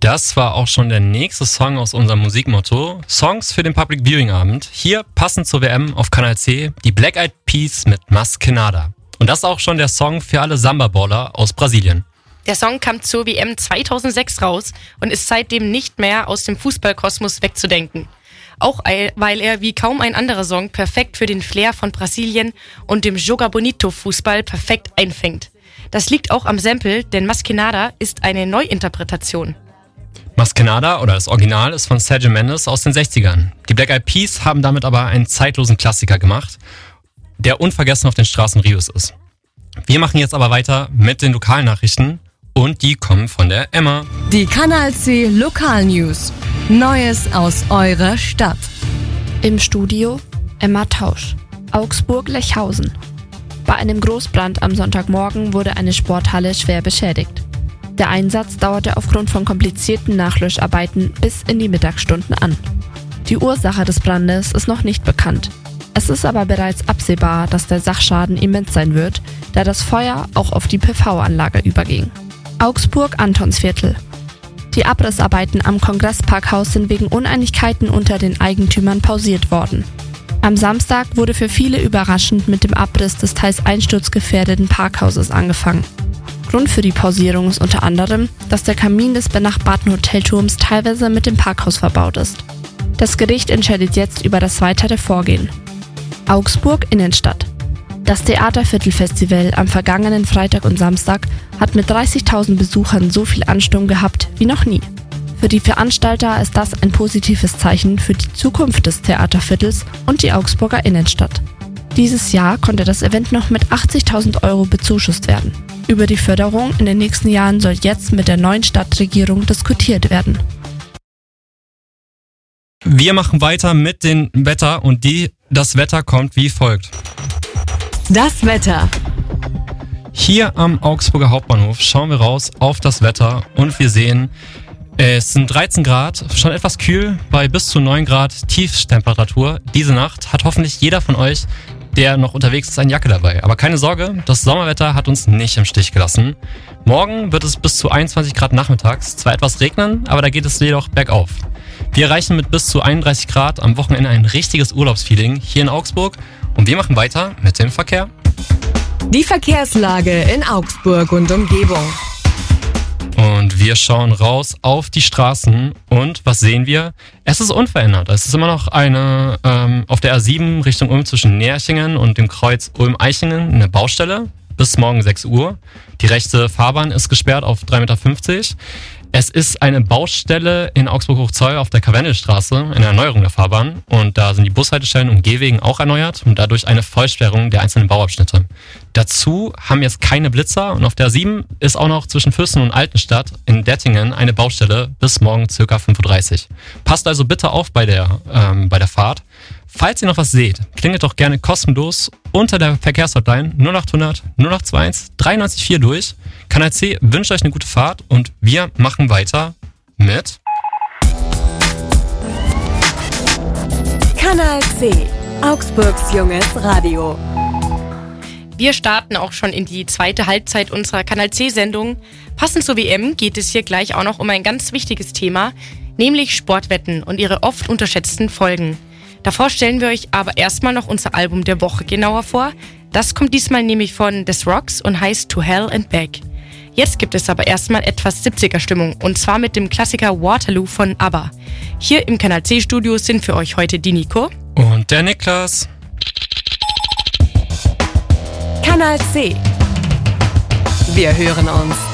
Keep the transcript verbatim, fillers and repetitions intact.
Das war auch schon der nächste Song aus unserem Musikmotto. Songs für den Public Viewing Abend. Hier passend zur W M auf Kanal C, die Black Eyed Peas mit Mas Que Nada. Und das ist auch schon der Song für alle Samba-Baller aus Brasilien. Der Song kam zur W M zweitausendsechs raus und ist seitdem nicht mehr aus dem Fußballkosmos wegzudenken. Auch weil er wie kaum ein anderer Song perfekt für den Flair von Brasilien und dem Joga Bonito Fußball perfekt einfängt. Das liegt auch am Sample, denn Mas Que Nada ist eine Neuinterpretation. Mas Que Nada oder das Original ist von Sergio Mendes aus den sechzigern. Die Black Eyed Peas haben damit aber einen zeitlosen Klassiker gemacht, der unvergessen auf den Straßen Rios ist. Wir machen jetzt aber weiter mit den Lokalnachrichten und die kommen von der Emma. Die Kanal C Lokalnews. Neues aus eurer Stadt. Im Studio Emma Tausch. Augsburg-Lechhausen. Bei einem Großbrand am Sonntagmorgen wurde eine Sporthalle schwer beschädigt. Der Einsatz dauerte aufgrund von komplizierten Nachlöscharbeiten bis in die Mittagsstunden an. Die Ursache des Brandes ist noch nicht bekannt. Es ist aber bereits absehbar, dass der Sachschaden immens sein wird, da das Feuer auch auf die P V-Anlage überging. Augsburg-Antonsviertel. Die Abrissarbeiten am Kongressparkhaus sind wegen Uneinigkeiten unter den Eigentümern pausiert worden. Am Samstag wurde für viele überraschend mit dem Abriss des teils einsturzgefährdeten Parkhauses angefangen. Grund für die Pausierung ist unter anderem, dass der Kamin des benachbarten Hotelturms teilweise mit dem Parkhaus verbaut ist. Das Gericht entscheidet jetzt über das weitere Vorgehen. Augsburg Innenstadt. Das Theaterviertelfestival am vergangenen Freitag und Samstag hat mit dreißigtausend Besuchern so viel Ansturm gehabt wie noch nie. Für die Veranstalter ist das ein positives Zeichen für die Zukunft des Theaterviertels und die Augsburger Innenstadt. Dieses Jahr konnte das Event noch mit achtzigtausend Euro bezuschusst werden. Über die Förderung in den nächsten Jahren soll jetzt mit der neuen Stadtregierung diskutiert werden. Wir machen weiter mit dem Wetter und die, das Wetter kommt wie folgt. Das Wetter. Hier am Augsburger Hauptbahnhof schauen wir raus auf das Wetter und wir sehen, es sind dreizehn Grad, schon etwas kühl, bei bis zu neun Grad Tiefstemperatur. Diese Nacht hat hoffentlich jeder von euch, der noch unterwegs ist, eine Jacke dabei. Aber keine Sorge, das Sommerwetter hat uns nicht im Stich gelassen. Morgen wird es bis zu einundzwanzig Grad nachmittags, zwar etwas regnen, aber da geht es jedoch bergauf. Wir erreichen mit bis zu einunddreißig Grad am Wochenende ein richtiges Urlaubsfeeling hier in Augsburg und wir machen weiter mit dem Verkehr. Die Verkehrslage in Augsburg und Umgebung. Und wir schauen raus auf die Straßen und was sehen wir? Es ist unverändert. Es ist immer noch eine ähm, auf der A sieben Richtung Ulm zwischen Närchingen und dem Kreuz Ulm-Eichingen eine Baustelle bis morgen sechs Uhr. Die rechte Fahrbahn ist gesperrt auf drei Komma fünfzig Meter. Es ist eine Baustelle in Augsburg-Hochzoll auf der Karwendelstraße, eine Erneuerung der Fahrbahn. Und da sind die Bushaltestellen und Gehwegen auch erneuert und dadurch eine Vollsperrung der einzelnen Bauabschnitte. Dazu haben jetzt keine Blitzer und auf der A sieben ist auch noch zwischen Füssen und Altenstadt in Dettingen eine Baustelle bis morgen ca. fünf Uhr dreißig. Passt also bitte auf bei der, ähm, bei der Fahrt. Falls ihr noch was seht, klingelt doch gerne kostenlos unter der Verkehrshotline null acht hundert null acht zwei eins drei neun vier durch. Kanal C wünscht euch eine gute Fahrt und wir machen weiter mit Kanal C, Augsburgs junges Radio. Wir starten auch schon in die zweite Halbzeit unserer Kanal C-Sendung. Passend zur W M geht es hier gleich auch noch um ein ganz wichtiges Thema, nämlich Sportwetten und ihre oft unterschätzten Folgen. Davor stellen wir euch aber erstmal noch unser Album der Woche genauer vor. Das kommt diesmal nämlich von The Rocks und heißt To Hell and Back. Jetzt gibt es aber erstmal etwas siebziger-Stimmung und zwar mit dem Klassiker Waterloo von ABBA. Hier im Kanal C-Studio sind für euch heute die Nico und der Niklas. Kanal C. Wir hören uns.